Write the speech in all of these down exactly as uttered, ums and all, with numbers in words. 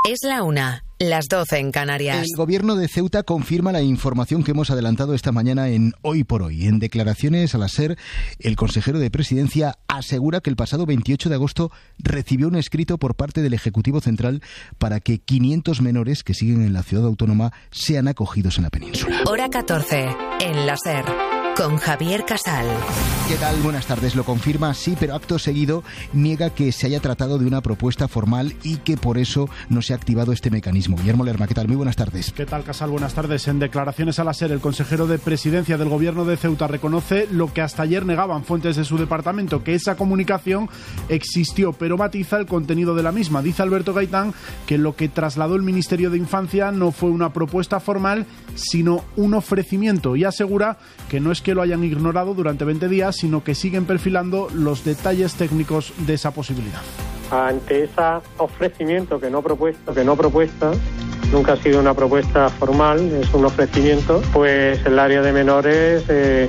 Es la una, las doce en Canarias. El gobierno de Ceuta confirma la información que hemos adelantado esta mañana en Hoy por Hoy. En declaraciones a la SER, el consejero de Presidencia asegura que el pasado veintiocho de agosto recibió un escrito por parte del Ejecutivo Central para que quinientos menores que siguen en la ciudad autónoma sean acogidos en la península. Hora catorce, en la SER, con Javier Casal. ¿Qué tal? Buenas tardes. Lo confirma, sí, pero acto seguido niega que se haya tratado de una propuesta formal y que por eso no se ha activado este mecanismo. Guillermo Lerma, ¿qué tal? Muy buenas tardes. ¿Qué tal, Casal? Buenas tardes. En declaraciones a la SER, el consejero de Presidencia del Gobierno de Ceuta reconoce lo que hasta ayer negaban fuentes de su departamento, que esa comunicación existió, pero matiza el contenido de la misma. Dice Alberto Gaitán que lo que trasladó el Ministerio de Infancia no fue una propuesta formal, sino un ofrecimiento, y asegura que no es que lo hayan ignorado durante veinte días, sino que siguen perfilando los detalles técnicos de esa posibilidad. Ante ese ofrecimiento, que no propuesta, que no propuesta, nunca ha sido una propuesta formal, es un ofrecimiento, pues el área de menores eh,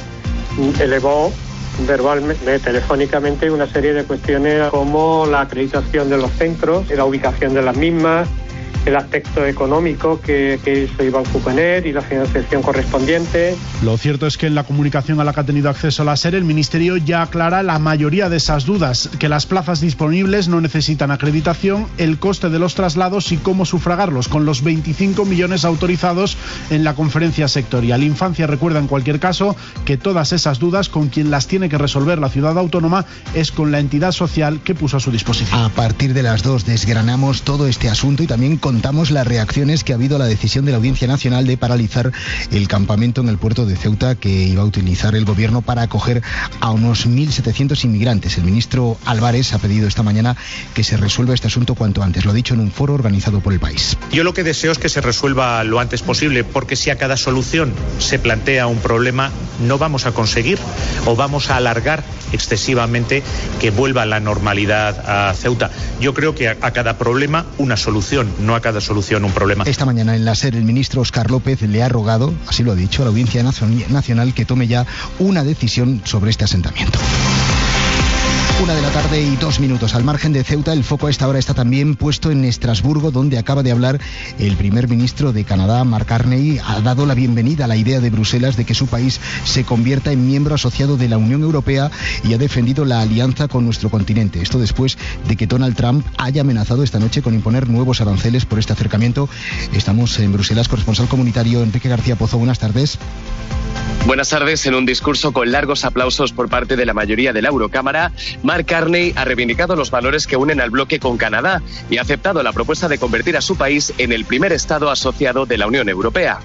elevó verbalmente, telefónicamente, una serie de cuestiones como la acreditación de los centros, la ubicación de las mismas, el aspecto económico que, que se iba a suponer y la financiación correspondiente. Lo cierto es que en la comunicación a la que ha tenido acceso la SER, el Ministerio ya aclara la mayoría de esas dudas, que las plazas disponibles no necesitan acreditación, el coste de los traslados y cómo sufragarlos, con los veinticinco millones autorizados en la conferencia sectorial. Infancia recuerda en cualquier caso que todas esas dudas, con quien las tiene que resolver la ciudad autónoma, es con la entidad social que puso a su disposición. A partir de las dos desgranamos todo este asunto y también con contamos las reacciones que ha habido a la decisión de la Audiencia Nacional de paralizar el campamento en el puerto de Ceuta que iba a utilizar el gobierno para acoger a unos mil setecientos inmigrantes. El ministro Álvarez ha pedido esta mañana que se resuelva este asunto cuanto antes. Lo ha dicho en un foro organizado por El País. Yo lo que deseo es que se resuelva lo antes posible, porque si a cada solución se plantea un problema, no vamos a conseguir o vamos a alargar excesivamente que vuelva la normalidad a Ceuta. Yo creo que a, a cada problema una solución, no a cada solución un problema. Esta mañana en la SER el ministro Óscar López le ha rogado, así lo ha dicho, a la Audiencia Nacional que tome ya una decisión sobre este asentamiento. Una de la tarde y dos minutos. Al margen de Ceuta, el foco a esta hora está también puesto en Estrasburgo, donde acaba de hablar el primer ministro de Canadá, Mark Carney. Ha dado la bienvenida a la idea de Bruselas de que su país se convierta en miembro asociado de la Unión Europea y ha defendido la alianza con nuestro continente. Esto después de que Donald Trump haya amenazado esta noche con imponer nuevos aranceles por este acercamiento. Estamos en Bruselas, corresponsal comunitario Enrique García Pozo. Buenas tardes. Buenas tardes. En un discurso con largos aplausos por parte de la mayoría de la Eurocámara, Mark Carney ha reivindicado los valores que unen al bloque con Canadá y ha aceptado la propuesta de convertir a su país en el primer Estado asociado de la Unión Europea.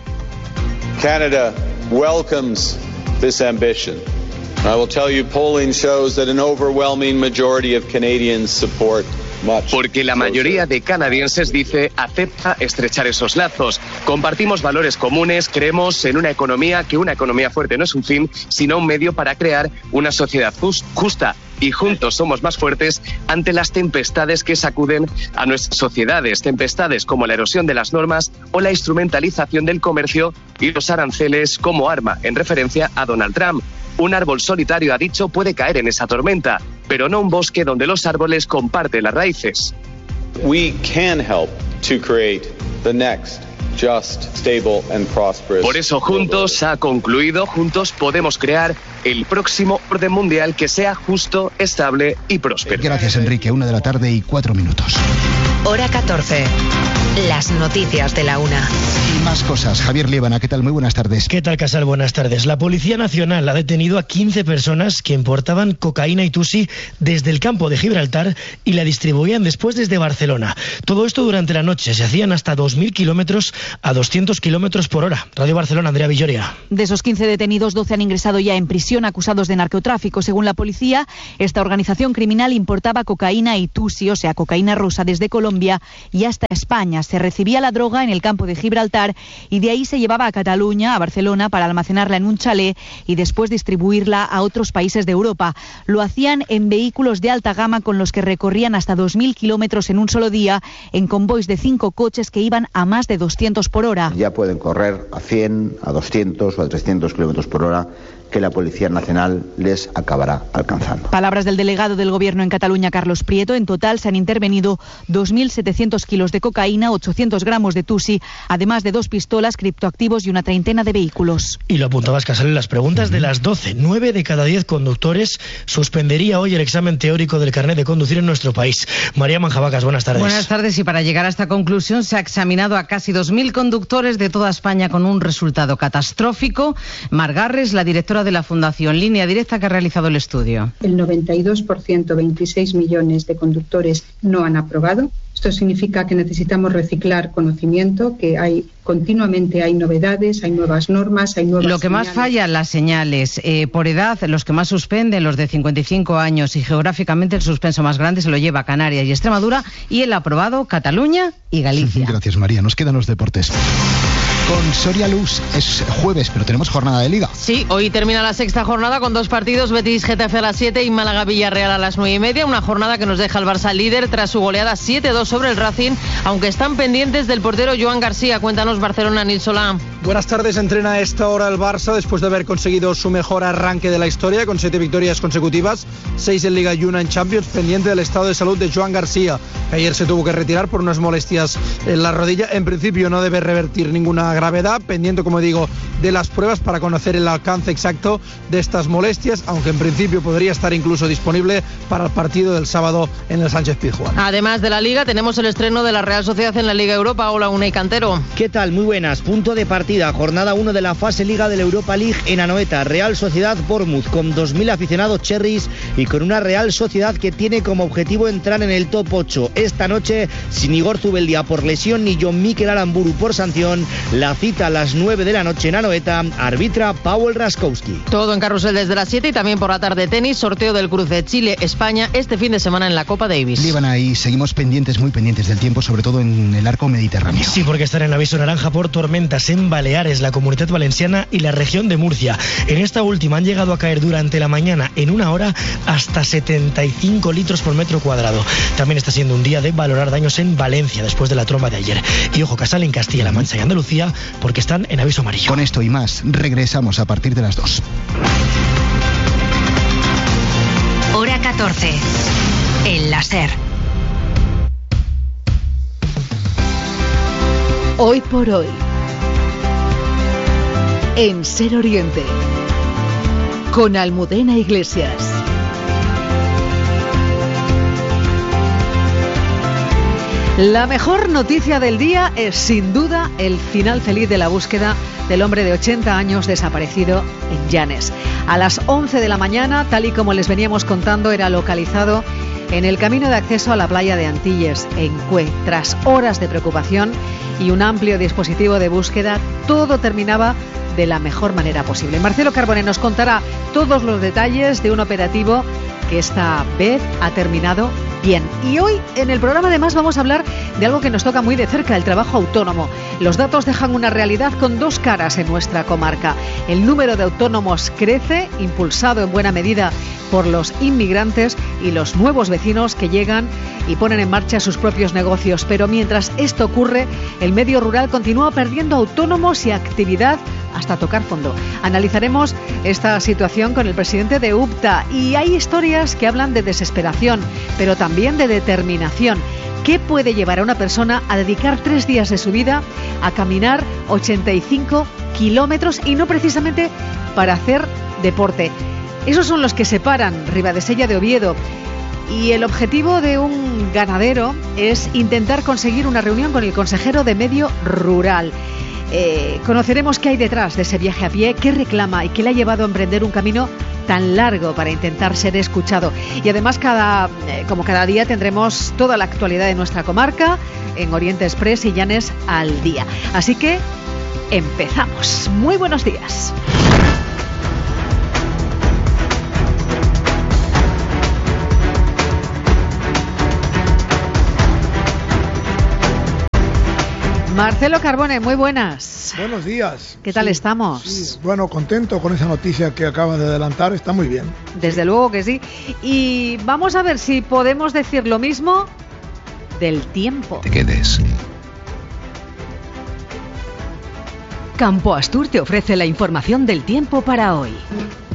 Canada welcomes this ambition. I will tell you, polling shows that an overwhelming majority of Canadians support. Porque la mayoría de canadienses, dice, acepta estrechar esos lazos. Compartimos valores comunes, creemos en una economía, que una economía fuerte no es un fin, sino un medio para crear una sociedad just, justa. Y juntos somos más fuertes ante las tempestades que sacuden a nuestras sociedades. Tempestades como la erosión de las normas o la instrumentalización del comercio y los aranceles como arma, en referencia a Donald Trump. Un árbol solitario, ha dicho, puede caer en esa tormenta, pero no un bosque donde los árboles comparten las raíces. We can help to create the next just, stable and prosperous. Por eso juntos, ha concluido, juntos podemos crear el próximo orden mundial que sea justo, estable y próspero. Gracias, Enrique. Una de la tarde y cuatro minutos. Hora catorce. Las noticias de la una. Y más cosas. Javier Líbana, ¿qué tal? Muy buenas tardes. ¿Qué tal, Casal? Buenas tardes. La Policía Nacional ha detenido a quince personas que importaban cocaína y tusi desde el campo de Gibraltar y la distribuían después desde Barcelona. Todo esto durante la noche. Se hacían hasta dos mil kilómetros a doscientos kilómetros por hora. Radio Barcelona, Andrea Villoria. De esos quince detenidos, doce han ingresado ya en prisión acusados de narcotráfico. Según la policía, esta organización criminal importaba cocaína y tusi, o sea, cocaína rosa, desde Colombia y hasta España. Se recibía la droga en el campo de Gibraltar y de ahí se llevaba a Cataluña, a Barcelona, para almacenarla en un chalet y después distribuirla a otros países de Europa. Lo hacían en vehículos de alta gama con los que recorrían hasta dos mil kilómetros en un solo día, en convoys de cinco coches que iban a más de doscientos por hora. Ya pueden correr a cien, a doscientos o a trescientos kilómetros por hora que la Policía Nacional les acabará alcanzando. Palabras del delegado del Gobierno en Cataluña, Carlos Prieto. En total se han intervenido dos mil setecientos kilos de cocaína, ochocientos gramos de tusi, además de dos pistolas, criptoactivos y una treintena de vehículos. Y lo apuntabas, Casal, en las preguntas de las doce. Nueve de cada diez conductores suspendería hoy el examen teórico del carnet de conducir en nuestro país. María Manjabacas, buenas tardes. Buenas tardes, y para llegar a esta conclusión se ha examinado a casi dos mil conductores de toda España con un resultado catastrófico. Mar Garres, la directora de la Fundación Línea Directa, que ha realizado el estudio. El noventa y dos por ciento, veintiséis millones de conductores no han aprobado. Esto significa que necesitamos reciclar conocimiento, que hay continuamente hay novedades, hay nuevas normas, hay nuevas Lo que señales. más falla, las señales. Eh, por edad, los que más suspenden, los de cincuenta y cinco años, y geográficamente el suspenso más grande se lo lleva Canarias y Extremadura, y el aprobado Cataluña y Galicia. Gracias, María. Nos quedan los deportes. Con Soria Luz es jueves, pero tenemos jornada de Liga. Sí, hoy termina la sexta jornada con dos partidos, Betis Getafe a las siete y Málaga Villarreal a las nueve y media. Una jornada que nos deja el Barça líder tras su goleada siete dos sobre el Racing, aunque están pendientes del portero Joan García. Cuéntanos, Barcelona, Nil Solá. Buenas tardes. Entrena a esta hora el Barça después de haber conseguido su mejor arranque de la historia con siete victorias consecutivas, seis en Liga y una en Champions, pendiente del estado de salud de Joan García, que ayer se tuvo que retirar por unas molestias en la rodilla. En principio no debe revertir ninguna gravedad, pendiente, como digo, de las pruebas para conocer el alcance exacto de estas molestias, aunque en principio podría estar incluso disponible para el partido del sábado en el Sánchez Pizjuán. Además de la Liga, tenemos el estreno de la Real Sociedad en la Liga Europa. Hola, Unai Cantero. ¿Qué tal? Muy buenas. Punto de partida, jornada uno de la fase Liga de la Europa League en Anoeta. Real Sociedad Bournemouth con dos mil aficionados cherries y con una Real Sociedad que tiene como objetivo entrar en el top ocho. Esta noche, sin Igor Zubeldia por lesión ni John Mikel Aramburu por sanción, la cita a las nueve de la noche en Anoeta, arbitra Paweł Raskowski. Todo en carrusel desde las siete y también por la tarde tenis, sorteo del cruce Chile-España este fin de semana en la Copa Davis. Líbana, y seguimos pendientes, muy pendientes del tiempo, sobre todo en el arco mediterráneo. Sí, porque están en aviso naranja por tormentas en Baleares, la Comunidad Valenciana y la región de Murcia. En esta última han llegado a caer durante la mañana, en una hora, hasta setenta y cinco litros por metro cuadrado. También está siendo un día de valorar daños en Valencia después de la tromba de ayer. Y ojo, Casal, en Castilla-La Mancha y Andalucía, porque están en aviso amarillo. Con esto y más, regresamos a partir de las dos. Hora catorce. El láser. Hoy por hoy. En Ser Oriente. Con Almudena Iglesias. La mejor noticia del día es sin duda el final feliz de la búsqueda del hombre de ochenta años desaparecido en Llanes. A las once de la mañana, tal y como les veníamos contando, era localizado en el camino de acceso a la playa de Antilles, en Cue. Tras horas de preocupación y un amplio dispositivo de búsqueda, todo terminaba de la mejor manera posible. Marcelo Carbone nos contará todos los detalles de un operativo que esta vez ha terminado bien. Y hoy en el programa además vamos a hablar de algo que nos toca muy de cerca, el trabajo autónomo. Los datos dejan una realidad con dos caras en nuestra comarca. El número de autónomos crece, impulsado en buena medida por los inmigrantes y los nuevos vecinos que llegan y ponen en marcha sus propios negocios. Pero mientras esto ocurre, el medio rural continúa perdiendo autónomos y actividad hasta tocar fondo. Analizaremos esta situación con el presidente de UPTA y hay historias que hablan de desesperación, pero también de determinación. ¿Qué puede llevar a una persona a dedicar tres días de su vida a caminar ochenta y cinco kilómetros y no precisamente para hacer deporte? Esos son los que separan Ribadesella de Oviedo. Y el objetivo de un ganadero es intentar conseguir una reunión con el consejero de Medio Rural. Eh, conoceremos qué hay detrás de ese viaje a pie, qué reclama y qué le ha llevado a emprender un camino tan largo para intentar ser escuchado. Y además, cada, eh, como cada día, tendremos toda la actualidad de nuestra comarca en Oriente Express y Llanes al día. Así que empezamos. Muy buenos días. Marcelo Carbone, muy buenas. Buenos días. ¿Qué tal sí, estamos? Sí, bueno, contento con esa noticia que acaba de adelantar, está muy bien. Desde luego que sí. Y vamos a ver si podemos decir lo mismo del tiempo. Te quedes. Campo Astur te ofrece la información del tiempo para hoy.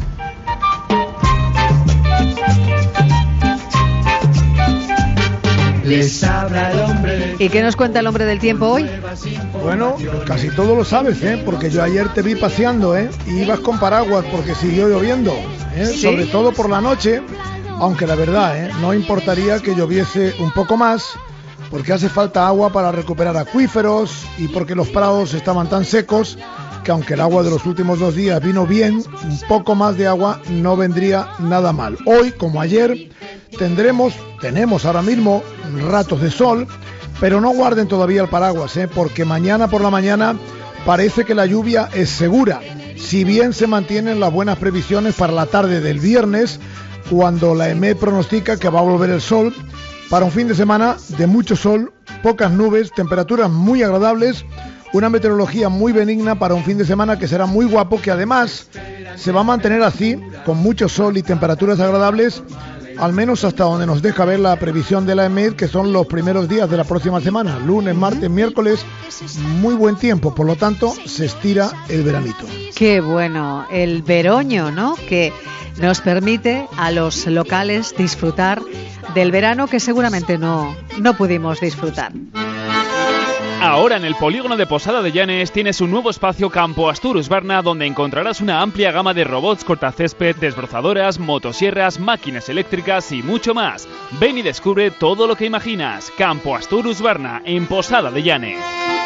Les habla el hombre. ¿Y qué nos cuenta el hombre del tiempo hoy? Bueno, casi todo lo sabes, ¿eh? Porque yo ayer te vi paseando, ¿eh? Y ibas con paraguas porque siguió lloviendo, ¿eh? ¿Sí? Sobre todo por la noche, aunque la verdad, ¿eh? No importaría que lloviese un poco más, porque hace falta agua para recuperar acuíferos y porque los prados estaban tan secos que aunque el agua de los últimos dos días vino bien, un poco más de agua no vendría nada mal. Hoy, como ayer, tendremos, tenemos ahora mismo ratos de sol, pero no guarden todavía el paraguas, ¿eh? Porque mañana por la mañana parece que la lluvia es segura, si bien se mantienen las buenas previsiones para la tarde del viernes, cuando la E M E pronostica que va a volver el sol, para un fin de semana de mucho sol, pocas nubes, temperaturas muy agradables, una meteorología muy benigna para un fin de semana que será muy guapo, que además se va a mantener así, con mucho sol y temperaturas agradables, al menos hasta donde nos deja ver la previsión de la E M E D, que son los primeros días de la próxima semana, lunes, martes, miércoles, muy buen tiempo, por lo tanto se estira el veranito. Qué bueno, el veroño, ¿no? Que nos permite a los locales disfrutar del verano que seguramente no, no pudimos disfrutar. Ahora en el polígono de Posada de Llanes tienes un nuevo espacio Campo Astur Husqvarna, donde encontrarás una amplia gama de robots cortacésped, desbrozadoras, motosierras, máquinas eléctricas y mucho más. Ven y descubre todo lo que imaginas. Campo Astur Husqvarna, en Posada de Llanes.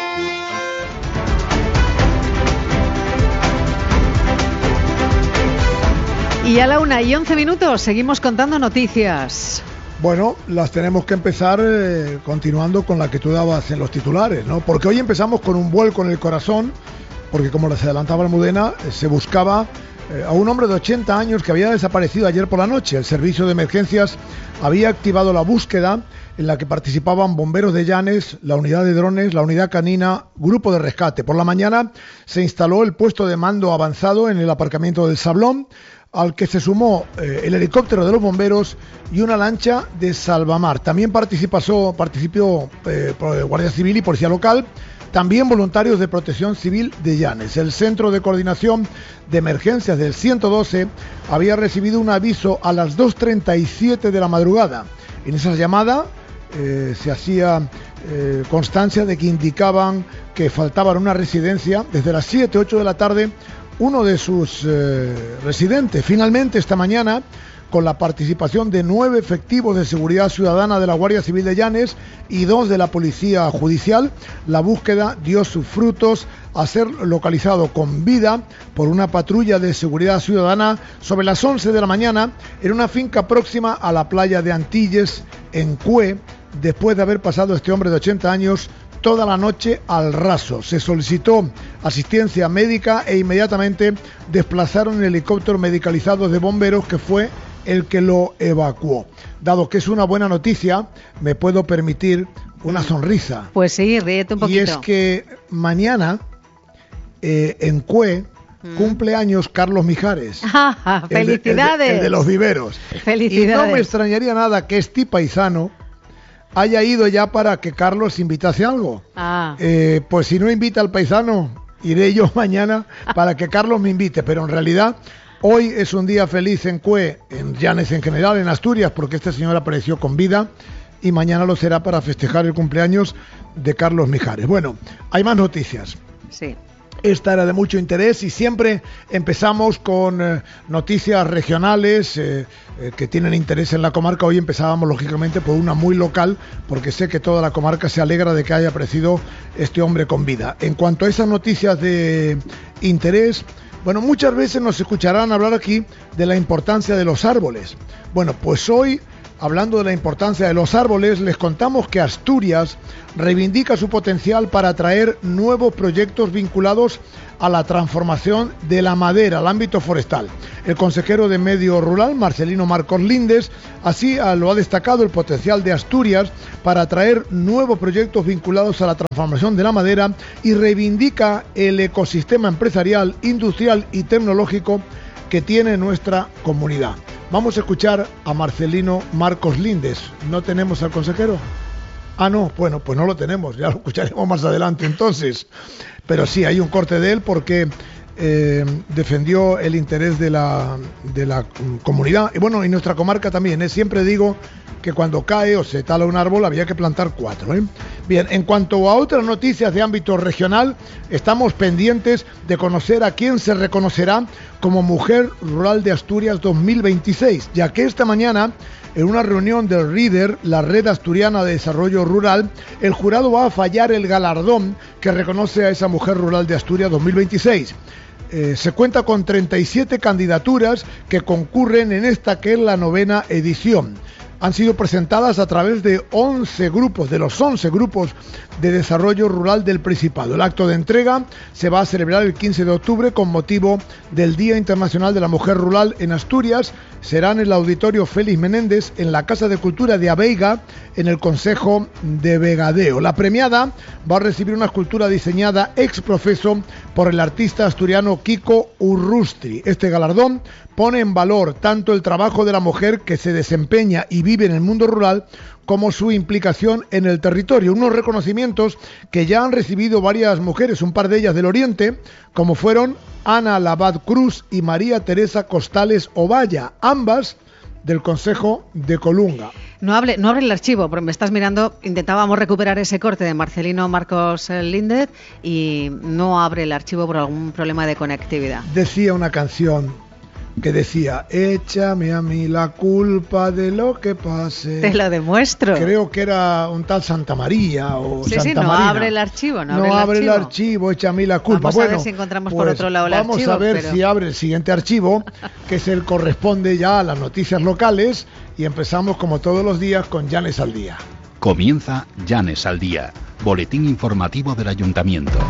Y a la una y once minutos seguimos contando noticias. Bueno, las tenemos que empezar eh, continuando con la que tú dabas en los titulares, ¿no? Porque hoy empezamos con un vuelco en el corazón, porque como les adelantaba Almudena, eh, se buscaba eh, a un hombre de ochenta años que había desaparecido ayer por la noche. El servicio de emergencias había activado la búsqueda en la que participaban bomberos de Llanes, la unidad de drones, la unidad canina, grupo de rescate. Por la mañana se instaló el puesto de mando avanzado en el aparcamiento del Sablón, al que se sumó eh, el helicóptero de los bomberos y una lancha de salvamar. También participó, participó eh, Guardia Civil y Policía Local, también voluntarios de Protección Civil de Llanes. El Centro de Coordinación de Emergencias del ciento doce había recibido un aviso a las dos treinta y siete de la madrugada. En esa llamada eh, se hacía eh, constancia de que indicaban que faltaba una residencia desde las siete, ocho de la tarde, uno de sus eh, residentes. Finalmente, esta mañana, con la participación de nueve efectivos de seguridad ciudadana de la Guardia Civil de Llanes y dos de la Policía Judicial, la búsqueda dio sus frutos a ser localizado con vida por una patrulla de seguridad ciudadana sobre las once de la mañana en una finca próxima a la playa de Antilles, en Cue, después de haber pasado este hombre de ochenta años toda la noche al raso. Se solicitó asistencia médica e inmediatamente desplazaron el helicóptero medicalizado de bomberos, que fue el que lo evacuó. Dado que es una buena noticia, me puedo permitir una sonrisa. Pues sí, ríete un poquito. Y es que mañana eh, en Cue mm. cumple años Carlos Mijares. ¡Felicidades! El de, el de, el de los viveros. ¡Felicidades! Y no me extrañaría nada que este paisano haya ido ya para que Carlos invitase algo. Ah. Eh, pues si no invita al paisano, iré yo mañana para que Carlos me invite. Pero en realidad, hoy es un día feliz en Cue, en Llanes en general, en Asturias, porque este señor apareció con vida, y mañana lo será para festejar el cumpleaños de Carlos Mijares. Bueno, hay más noticias. Sí. Esta era de mucho interés y siempre empezamos con eh, noticias regionales eh, eh, que tienen interés en la comarca. Hoy empezábamos lógicamente por una muy local, porque sé que toda la comarca se alegra de que haya aparecido este hombre con vida. En cuanto a esas noticias de interés, bueno, muchas veces nos escucharán hablar aquí de la importancia de los árboles. Bueno, pues hoy, hablando de la importancia de los árboles, les contamos que Asturias reivindica su potencial para atraer nuevos proyectos vinculados a la transformación de la madera al ámbito forestal. El consejero de Medio Rural, Marcelino Marcos Lindes, así lo ha destacado el potencial de Asturias para atraer nuevos proyectos vinculados a la transformación de la madera y reivindica el ecosistema empresarial, industrial y tecnológico que tiene nuestra comunidad. Vamos a escuchar a Marcelino Marcos Lindes. ¿No tenemos al consejero? Ah, no, bueno, pues no lo tenemos, ya lo escucharemos más adelante entonces. Pero sí, hay un corte de él porque eh, defendió el interés de la, de la comunidad. Y bueno, y nuestra comarca también, ¿eh? Siempre digo que cuando cae o se tala un árbol había que plantar cuatro, ¿eh? Bien, en cuanto a otras noticias de ámbito regional, estamos pendientes de conocer a quién se reconocerá como Mujer Rural de Asturias dos mil veintiséis, ya que esta mañana, en una reunión del RIDER, la Red Asturiana de Desarrollo Rural, el jurado va a fallar el galardón que reconoce a esa Mujer Rural de Asturias dos mil veintiséis. Eh, se cuenta con treinta y siete candidaturas que concurren en esta que es la novena edición. Han sido presentadas a través de once grupos, de los once grupos de desarrollo rural del Principado. El acto de entrega se va a celebrar el quince de octubre con motivo del Día Internacional de la Mujer Rural en Asturias. Será en el Auditorio Félix Menéndez, en la Casa de Cultura de Abeiga, en el Concejo de Vegadeo. La premiada va a recibir una escultura diseñada ex profeso por el artista asturiano Kiko Urrustri. Este galardón pone en valor tanto el trabajo de la mujer que se desempeña y vive en el mundo rural, como su implicación en el territorio. Unos reconocimientos que ya han recibido varias mujeres, un par de ellas del Oriente, como fueron Ana Labad Cruz y María Teresa Costales Ovalla, ambas del Concejo de Colunga. No hable, no abre el archivo, porque me estás mirando. Intentábamos recuperar ese corte de Marcelino Marcos Líndez y no abre el archivo por algún problema de conectividad. Decía una canción que decía: échame a mí la culpa de lo que pase. Te lo demuestro. Creo que era un tal Santa María o sí, Santa sí, no Marina. abre el archivo, no, no abre el abre archivo. el archivo, échame a mí la culpa. Vamos bueno, a ver si encontramos pues por otro lado el vamos archivo. Vamos a ver pero... si abre el siguiente archivo, que es el corresponde ya a las noticias locales, y empezamos como todos los días con Llanes al Día. Comienza Llanes al Día, boletín informativo del Ayuntamiento.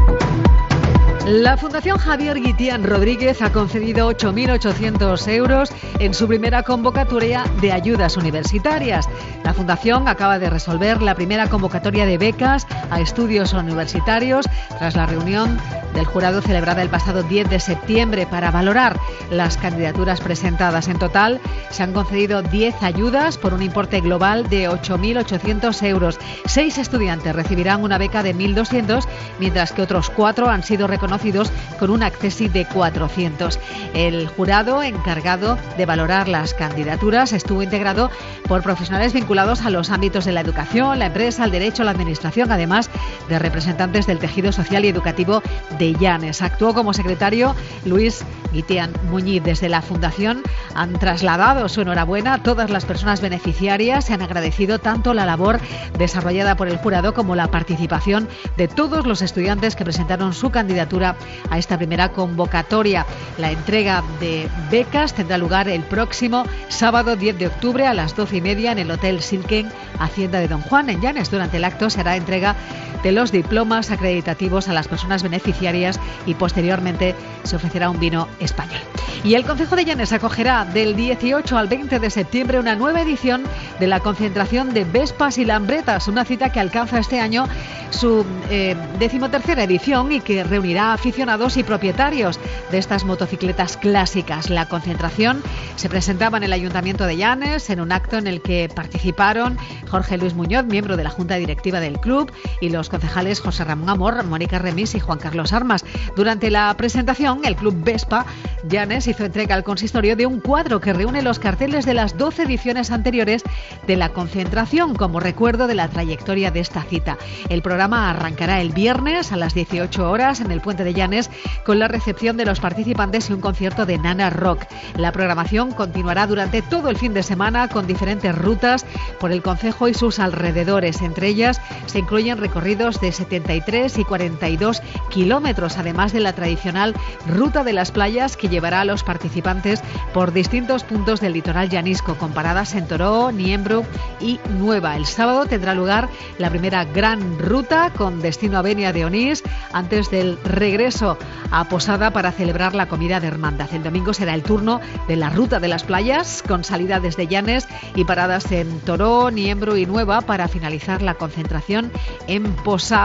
La Fundación Javier Guitián Rodríguez ha concedido ocho mil ochocientos euros en su primera convocatoria de ayudas universitarias. La Fundación acaba de resolver la primera convocatoria de becas a estudios universitarios tras la reunión del jurado celebrada el pasado diez de septiembre para valorar las candidaturas presentadas. En total se han concedido diez ayudas por un importe global de ocho mil ochocientos euros. Seis estudiantes recibirán una beca de mil doscientos, mientras que otros cuatro han sido reconocidos con un accesi de cuatrocientos. El jurado encargado de valorar las candidaturas estuvo integrado por profesionales vinculados a los ámbitos de la educación, la empresa, el derecho, la administración, además de representantes del tejido social y educativo de Llanes. Actuó como secretario Luis Guitián Muñiz. Desde la Fundación han trasladado su enhorabuena a todas las personas beneficiarias. Se han agradecido tanto la labor desarrollada por el jurado como la participación de todos los estudiantes que presentaron su candidatura a esta primera convocatoria. La entrega de becas tendrá lugar el próximo sábado diez de octubre a las doce y media en el Hotel Silken Hacienda de Don Juan, en Llanes. Durante el acto se hará entrega de los diplomas acreditativos a las personas beneficiarias y posteriormente se ofrecerá un vino español. Y el Concejo de Llanes acogerá del dieciocho al veinte de septiembre una nueva edición de la concentración de Vespas y Lambretas, una cita que alcanza este año su eh, decimotercera edición y que reunirá a aficionados y propietarios de estas motocicletas clásicas. La concentración se presentaba en el Ayuntamiento de Llanes en un acto en el que participaron Jorge Luis Muñoz, miembro de la Junta Directiva del club, y los concejales José Ramón Amor, Mónica Remis y Juan Carlos Armas. Durante la presentación, el club Vespa Llanes hizo entrega al consistorio de un cuadro que reúne los carteles de las doce ediciones anteriores de la concentración como recuerdo de la trayectoria de esta cita. El programa arrancará el viernes a las dieciocho horas en el Puente de Llanes con la recepción de los participantes y un concierto de Nana Rock. La programación continuará durante todo el fin de semana con diferentes rutas por el concejo y sus alrededores. Entre ellas se incluyen recorridos de setenta y tres y cuarenta y dos kilómetros, además de la tradicional Ruta de las Playas que llevará a los participantes por distintos puntos del litoral llanisco, con paradas en Toró, Niembro y Nueva. El sábado tendrá lugar la primera gran ruta con destino a Benia de Onís antes del regreso a Posada para celebrar la comida de hermandad. El domingo será el turno de la Ruta de las Playas con salida desde Llanes y paradas en Toró, Niembro y Nueva para finalizar la concentración en Posada.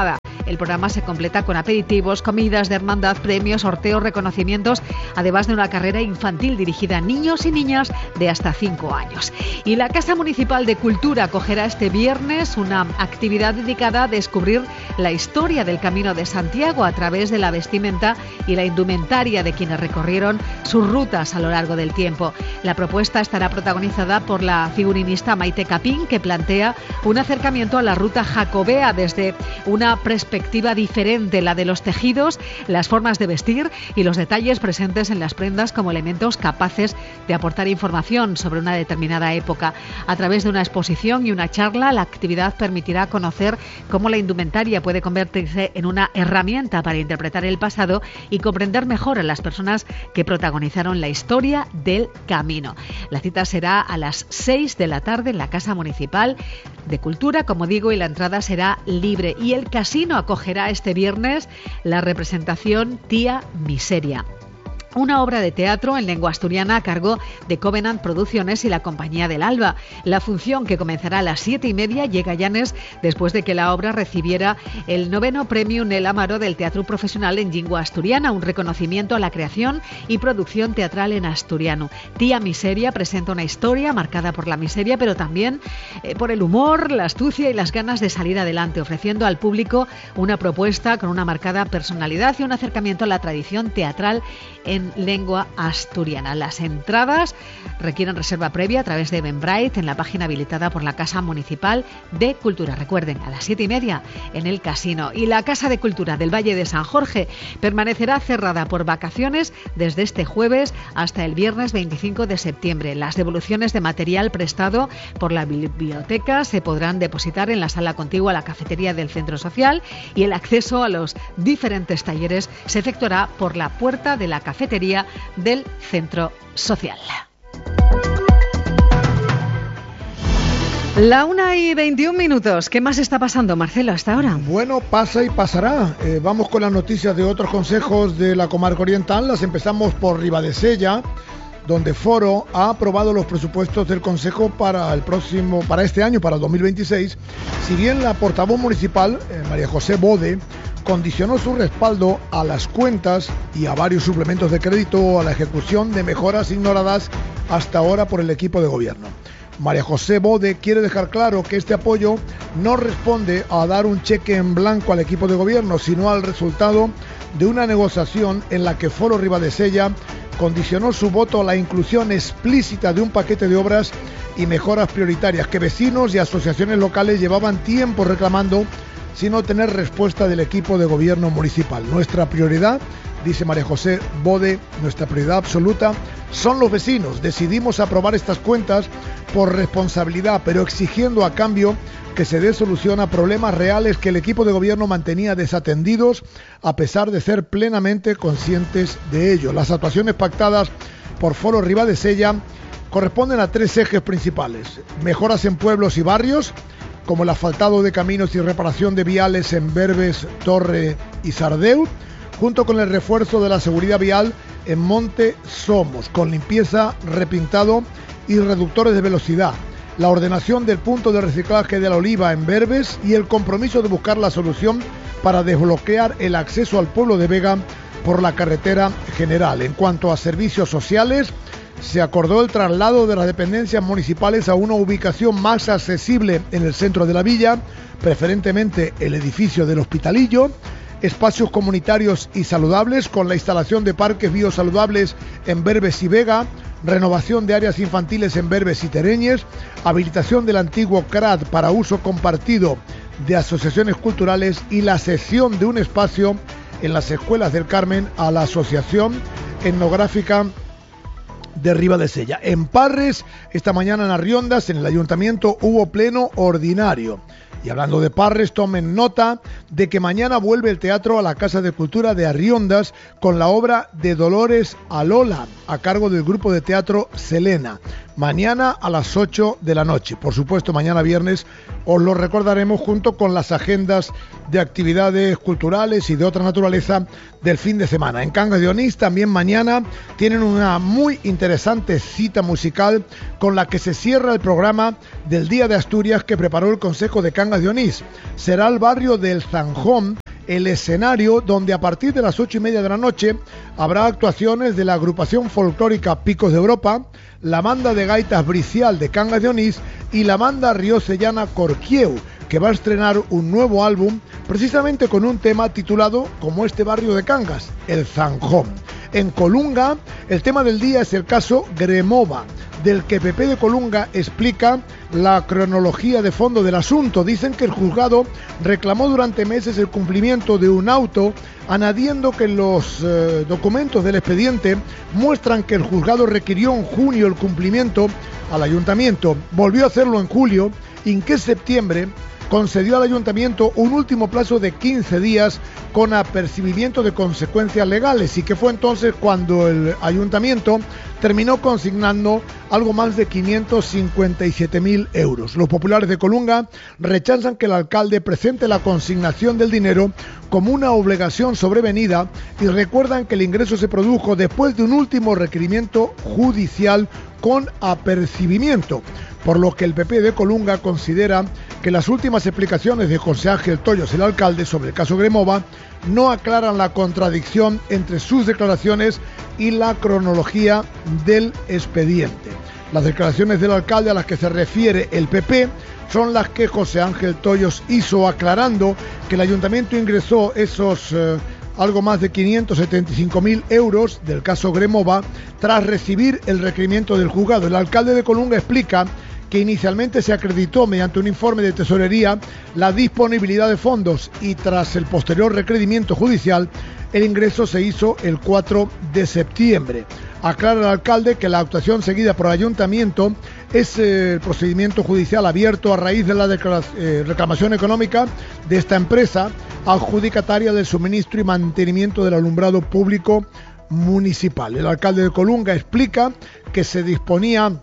El programa se completa con aperitivos, comidas de hermandad, premios, sorteos, reconocimientos, además de una carrera infantil dirigida a niños y niñas de hasta cinco años. Y la Casa Municipal de Cultura acogerá este viernes una actividad dedicada a descubrir la historia del Camino de Santiago a través de la vestimenta y la indumentaria de quienes recorrieron sus rutas a lo largo del tiempo. La propuesta estará protagonizada por la figurinista Maite Capín, que plantea un acercamiento a la ruta jacobea desde una perspectiva diferente, la de los tejidos, las formas de vestir y los detalles presentes en las prendas como elementos capaces de aportar información sobre una determinada época. A través de una exposición y una charla, la actividad permitirá conocer cómo la indumentaria puede convertirse en una herramienta para interpretar el pasado y comprender mejor a las personas que protagonizaron la historia del camino. La cita será a las seis de la tarde en la Casa Municipal de Cultura, como digo, y la entrada será libre. Y el casino acogerá este viernes la representación Tía Miseria, una obra de teatro en lengua asturiana a cargo de Covenant Producciones y la Compañía del Alba. La función, que comenzará a las siete y media, llega a Llanes después de que la obra recibiera el noveno premio Nel Amaro del Teatro Profesional en Lengua Asturiana, un reconocimiento a la creación y producción teatral en asturiano. Tía Miseria presenta una historia marcada por la miseria, pero también eh, por el humor, la astucia y las ganas de salir adelante, ofreciendo al público una propuesta con una marcada personalidad y un acercamiento a la tradición teatral en lengua asturiana. Las entradas requieren reserva previa a través de Eventbrite en la página habilitada por la Casa Municipal de Cultura. Recuerden, a las siete y media en el casino. Y la Casa de Cultura del Valle de San Jorge permanecerá cerrada por vacaciones desde este jueves hasta el viernes veinticinco de septiembre. Las devoluciones de material prestado por la biblioteca se podrán depositar en la sala contigua a la cafetería del centro social, y el acceso a los diferentes talleres se efectuará por la puerta de la cafetería del centro social. La una y veintiún minutos. ¿Qué más está pasando, Marcelo, hasta ahora? Bueno, pasa y pasará. Eh, vamos con las noticias de otros consejos de la comarca oriental. Las empezamos por Ribadesella, donde Foro ha aprobado los presupuestos del Consejo para el próximo, para este año, para el dos mil veintiséis. Si bien la portavoz municipal, eh, María José Bode, condicionó su respaldo a las cuentas y a varios suplementos de crédito a la ejecución de mejoras ignoradas hasta ahora por el equipo de gobierno. María José Bode quiere dejar claro que este apoyo no responde a dar un cheque en blanco al equipo de gobierno, sino al resultado de una negociación en la que Foro Ribadesella condicionó su voto a la inclusión explícita de un paquete de obras y mejoras prioritarias que vecinos y asociaciones locales llevaban tiempo reclamando sin obtener respuesta del equipo de gobierno municipal. Nuestra prioridad, dice María José Bode, nuestra prioridad absoluta son los vecinos. Decidimos aprobar estas cuentas por responsabilidad, pero exigiendo a cambio que se dé solución a problemas reales que el equipo de gobierno mantenía desatendidos, a pesar de ser plenamente conscientes de ello. Las actuaciones pactadas por Foro Ribadesella corresponden a tres ejes principales: mejoras en pueblos y barrios, como el asfaltado de caminos y reparación de viales en Berbes, Torre y Sardeu, junto con el refuerzo de la seguridad vial en Monte Somos, con limpieza, repintado y reductores de velocidad, la ordenación del punto de reciclaje de la Oliva en Berbes y el compromiso de buscar la solución para desbloquear el acceso al pueblo de Vega por la carretera general. En cuanto a servicios sociales, se acordó el traslado de las dependencias municipales a una ubicación más accesible en el centro de la villa, preferentemente el edificio del Hospitalillo, espacios comunitarios y saludables con la instalación de parques biosaludables en Berbes y Vega, renovación de áreas infantiles en Berbes y Tereñes, habilitación del antiguo C R A D para uso compartido de asociaciones culturales y la cesión de un espacio en las escuelas del Carmen a la Asociación Etnográfica de Ribadesella. En Parres, esta mañana en Arriondas, en el ayuntamiento, hubo pleno ordinario. Y hablando de Parres, tomen nota de que mañana vuelve el teatro a la Casa de Cultura de Arriondas con la obra de Dolores Alola, a cargo del grupo de teatro Selena. Mañana a las ocho de la noche. Por supuesto, mañana viernes os lo recordaremos junto con las agendas de actividades culturales y de otra naturaleza del fin de semana. En Cangas de Onís también mañana tienen una muy interesante cita musical con la que se cierra el programa del Día de Asturias que preparó el Consejo de Cangas de Onís. Será el barrio del Zanjón el escenario donde a partir de las ocho y media de la noche habrá actuaciones de la agrupación folclórica Picos de Europa, la banda de gaitas Bricial de Cangas de Onís y la banda riosellana Corquieu, que va a estrenar un nuevo álbum precisamente con un tema titulado como este barrio de Cangas, el Zanjón. En Colunga, el tema del día es el caso Gremova, del que Pepe de Colunga explica la cronología de fondo del asunto. Dicen que el juzgado reclamó durante meses el cumplimiento de un auto, añadiendo que los eh, documentos del expediente muestran que el juzgado requirió en junio el cumplimiento al ayuntamiento, volvió a hacerlo en julio y que en septiembre concedió al ayuntamiento un último plazo de quince días con apercibimiento de consecuencias legales, y que fue entonces cuando el ayuntamiento terminó consignando algo más de quinientos cincuenta y siete mil euros. Los populares de Colunga rechazan que el alcalde presente la consignación del dinero como una obligación sobrevenida y recuerdan que el ingreso se produjo después de un último requerimiento judicial con apercibimiento, por lo que el P P de Colunga considera que las últimas explicaciones de José Ángel Tollos, el alcalde, sobre el caso Gremova, no aclaran la contradicción entre sus declaraciones y la cronología del expediente. Las declaraciones del alcalde a las que se refiere el P P son las que José Ángel Tollos hizo, aclarando que el ayuntamiento ingresó esos eh, algo más de quinientos setenta y cinco mil euros del caso Gremova tras recibir el requerimiento del juzgado. El alcalde de Colunga explica que inicialmente se acreditó mediante un informe de tesorería la disponibilidad de fondos y tras el posterior requerimiento judicial el ingreso se hizo el cuatro de septiembre. Aclara el alcalde que la actuación seguida por el ayuntamiento es eh, el procedimiento judicial abierto a raíz de la eh, reclamación económica de esta empresa adjudicataria del suministro y mantenimiento del alumbrado público municipal. El alcalde de Colunga explica que se disponía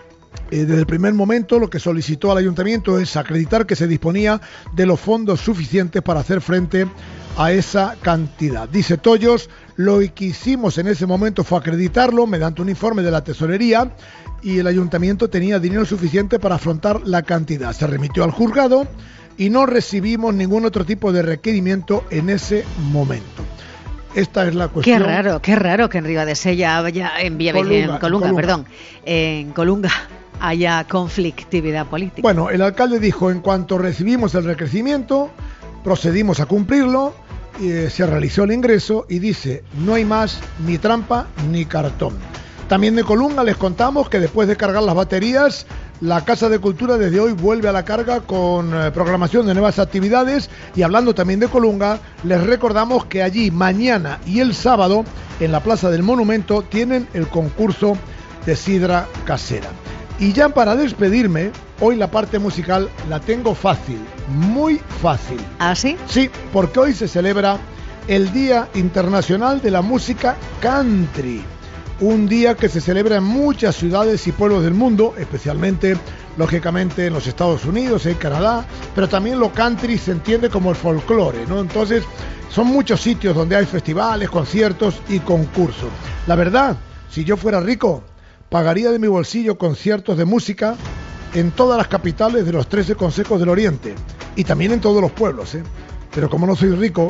Eh, desde el primer momento lo que solicitó al ayuntamiento es acreditar que se disponía de los fondos suficientes para hacer frente a esa cantidad. Dice Tollos, lo que hicimos en ese momento fue acreditarlo mediante un informe de la tesorería y el ayuntamiento tenía dinero suficiente para afrontar la cantidad. Se remitió al juzgado y no recibimos ningún otro tipo de requerimiento en ese momento. Esta es la cuestión. Qué raro, qué raro que en Ribadesella haya, en Vía Colunga, en Colunga, Colunga. perdón, en Colunga haya conflictividad política. Bueno, el alcalde dijo, en cuanto recibimos el requerimiento, procedimos a cumplirlo, y, eh, se realizó el ingreso y dice, no hay más ni trampa ni cartón. También de Colunga les contamos que después de cargar las baterías, la Casa de Cultura desde hoy vuelve a la carga con eh, programación de nuevas actividades, y hablando también de Colunga, les recordamos que allí mañana y el sábado en la Plaza del Monumento tienen el concurso de sidra casera. Y ya para despedirme, hoy la parte musical la tengo fácil, muy fácil. ¿Ah, sí? Sí, porque hoy se celebra el Día Internacional de la Música Country. Un día que se celebra en muchas ciudades y pueblos del mundo, especialmente, lógicamente, en los Estados Unidos, en Canadá, pero también lo country se entiende como el folclore, ¿no? Entonces, son muchos sitios donde hay festivales, conciertos y concursos. La verdad, si yo fuera rico, pagaría de mi bolsillo conciertos de música en todas las capitales de los trece consejos del Oriente y también en todos los pueblos, ¿eh? Pero como no soy rico,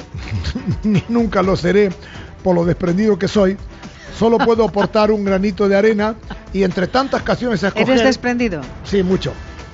ni nunca lo seré por lo desprendido que soy, solo puedo aportar un granito de arena y entre tantas canciones a escoger... ¿Eres desprendido? Sí, mucho.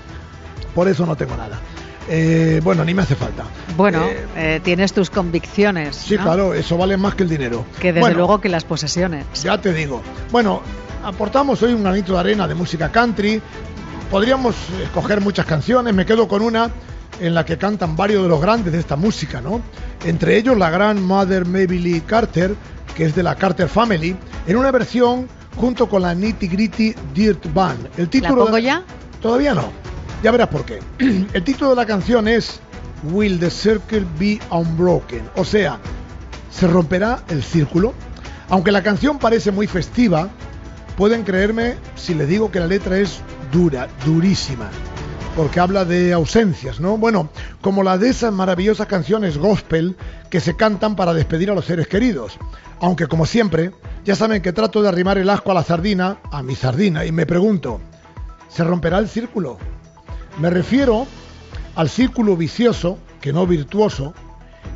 Por eso no tengo nada. Eh, bueno, ni me hace falta. Bueno, eh, eh, tienes tus convicciones, Sí, ¿no? claro, eso vale más que el dinero. Que desde Bueno, luego que las posesiones. Ya te digo. Bueno, aportamos hoy un granito de arena de música country. Podríamos escoger muchas canciones, me quedo con una en la que cantan varios de los grandes de esta música, ¿no? Entre ellos la gran Mother Maybelle Carter, que es de la Carter Family, en una versión junto con la Nitty Gritty Dirt Band. El título ¿La pongo de... ya? Todavía no, ya verás por qué. El título de la canción es Will the Circle Be Unbroken? O sea, ¿se romperá el círculo? Aunque la canción parece muy festiva, pueden creerme si les digo que la letra es dura, durísima, porque habla de ausencias, ¿no? Bueno, como la de esas maravillosas canciones gospel que se cantan para despedir a los seres queridos. Aunque, como siempre, ya saben que trato de arrimar el asco a la sardina, a mi sardina, y me pregunto, ¿se romperá el círculo? Me refiero al círculo vicioso, que no virtuoso,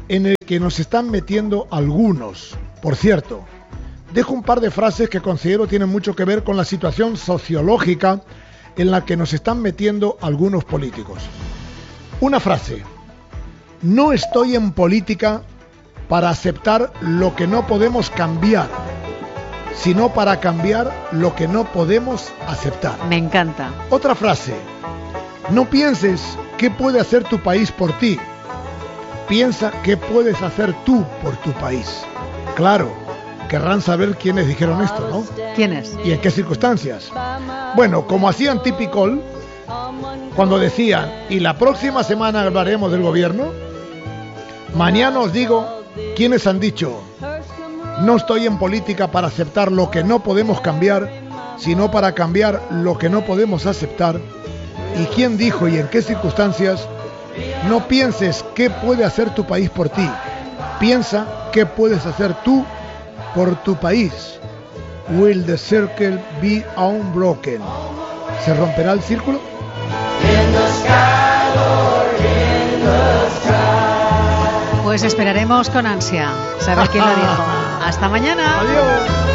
en el que nos están metiendo algunos. Por cierto, dejo un par de frases que considero tienen mucho que ver con la situación sociológica en la que nos están metiendo algunos políticos. Una frase: no estoy en política para aceptar lo que no podemos cambiar, sino para cambiar lo que no podemos aceptar. Me encanta. Otra frase: no pienses qué puede hacer tu país por ti, piensa qué puedes hacer tú por tu país. Claro, querrán saber quiénes dijeron esto, ¿no? ¿Quiénes? ¿Y en qué circunstancias? Bueno, como hacían típico cuando decían, y la próxima semana hablaremos del gobierno, mañana os digo quiénes han dicho, no estoy en política para aceptar lo que no podemos cambiar, sino para cambiar lo que no podemos aceptar. ¿Y quién dijo y en qué circunstancias? No pienses qué puede hacer tu país por ti, piensa qué puedes hacer tú por tu país. Will the circle be unbroken? ¿Se romperá el círculo? Pues esperaremos con ansia saber quién lo dijo. Hasta mañana. Adiós.